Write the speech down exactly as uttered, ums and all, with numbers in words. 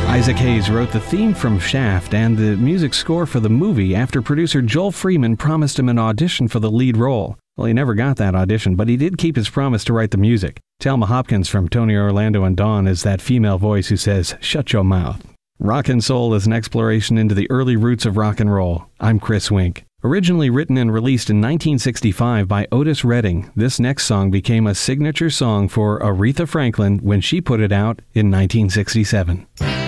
Isaac Hayes wrote the theme from Shaft and the music score for the movie after producer Joel Freeman promised him an audition for the lead role. Well, he never got that audition, but he did keep his promise to write the music. Talma Hopkins from Tony Orlando and Dawn is that female voice who says, "Shut your mouth." Rock and Soul is an exploration into the early roots of rock and roll. I'm Chris Wink. Originally written and released in nineteen sixty-five by Otis Redding, this next song became a signature song for Aretha Franklin when she put it out in nineteen sixty-seven.